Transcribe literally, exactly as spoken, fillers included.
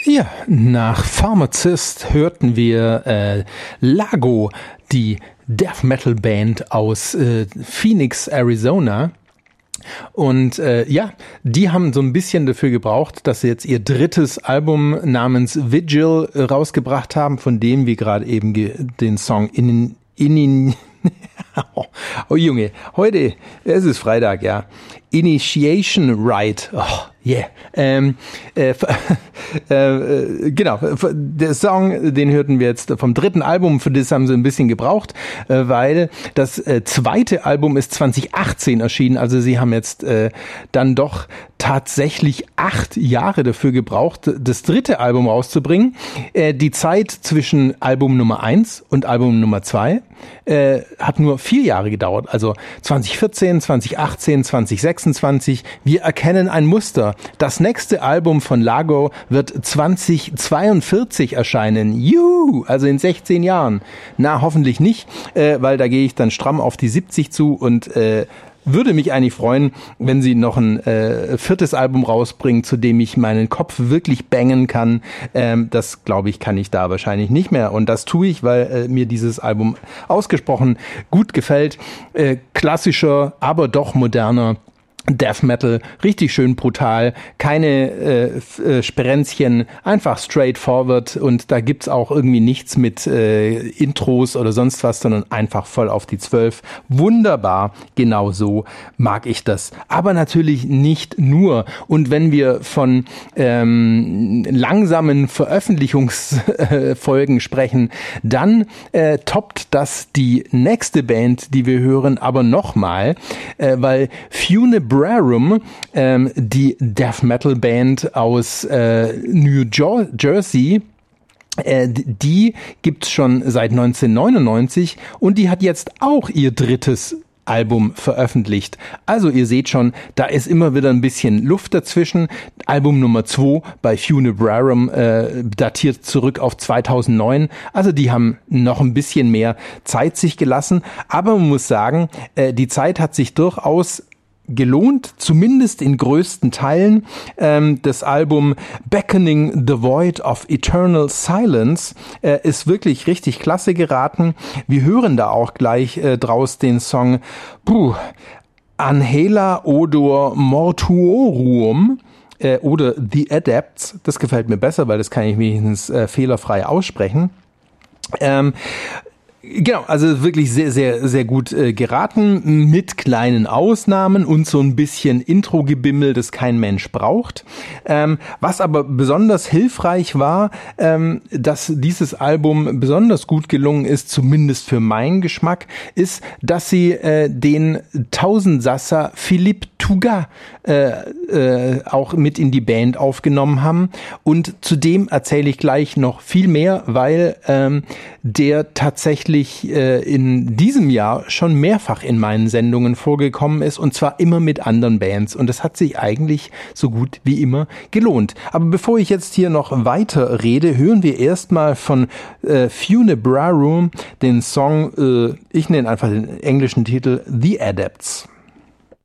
Ja, nach Pharmacist hörten wir äh, Lago, die Death Metal Band aus äh, Phoenix, Arizona. Und äh, ja, die haben so ein bisschen dafür gebraucht, dass sie jetzt ihr drittes Album namens Vigil äh, rausgebracht haben, von dem wir gerade eben ge- den Song in in oh, oh Junge, heute, es ist Freitag, ja. Initiation Rite. Oh, yeah. Ähm, äh, äh, genau, der Song, den hörten wir jetzt vom dritten Album, für das haben sie ein bisschen gebraucht, äh, weil das äh, zweite Album ist zwanzig achtzehn erschienen, also sie haben jetzt äh, dann doch tatsächlich acht Jahre dafür gebraucht, das dritte Album rauszubringen. Äh, die Zeit zwischen Album Nummer eins und Album Nummer zwei äh, hat nur vier Jahre gedauert, also zwanzig vierzehn, zwanzig achtzehn, zwanzig sechsundzwanzig. Wir erkennen ein Muster. Das nächste Album von Lago wird zwanzig zweiundvierzig erscheinen. Juhu! Also in sechzehn Jahren. Na, hoffentlich nicht, äh, weil da gehe ich dann stramm auf die siebzig zu und äh, würde mich eigentlich freuen, wenn sie noch ein äh, viertes Album rausbringen, zu dem ich meinen Kopf wirklich bangen kann. Ähm, das, glaube ich, kann ich da wahrscheinlich nicht mehr. Und das tue ich, weil äh, mir dieses Album ausgesprochen gut gefällt. Äh, klassischer, aber doch moderner Death Metal, richtig schön brutal, keine äh, äh, Sperenzchen, einfach straightforward, und da gibt's auch irgendwie nichts mit äh, Intros oder sonst was, sondern einfach voll auf die zwölf. Wunderbar, genau so mag ich das. Aber natürlich nicht nur. Und wenn wir von ähm, langsamen Veröffentlichungsfolgen sprechen, dann äh, toppt das die nächste Band, die wir hören, aber nochmal, äh, weil Funebrarum, ähm, die Death Metal Band aus äh, New Jo- Jersey, äh, die gibt's schon seit neunzehnhundertneunundneunzig und die hat jetzt auch ihr drittes Album veröffentlicht. Also ihr seht schon, da ist immer wieder ein bisschen Luft dazwischen. Album Nummer zwei bei Funebrarum äh, datiert zurück auf zweitausendneun. Also die haben noch ein bisschen mehr Zeit sich gelassen. Aber man muss sagen, äh, die Zeit hat sich durchaus gelohnt, zumindest in größten Teilen. Ähm, das Album Beckoning the Void of Eternal Silence äh, ist wirklich richtig klasse geraten. Wir hören da auch gleich äh, draus den Song puh, Anhela Odor Mortuorum äh, oder The Adepts. Das gefällt mir besser, weil das kann ich wenigstens äh, fehlerfrei aussprechen. Ähm, Genau, also wirklich sehr, sehr, sehr gut äh, geraten, mit kleinen Ausnahmen und so ein bisschen Intro-Gebimmel, das kein Mensch braucht. Ähm, was aber besonders hilfreich war, ähm, dass dieses Album besonders gut gelungen ist, zumindest für meinen Geschmack, ist, dass sie äh, den Tausendsasser Philippe Touga äh, äh, auch mit in die Band aufgenommen haben. Und zudem erzähle ich gleich noch viel mehr, weil ähm, der tatsächlich äh, in diesem Jahr schon mehrfach in meinen Sendungen vorgekommen ist, und zwar immer mit anderen Bands. Und das hat sich eigentlich so gut wie immer gelohnt. Aber bevor ich jetzt hier noch weiter rede, hören wir erstmal von äh, Funebrarum den Song, äh, ich nenne einfach den englischen Titel The Adepts.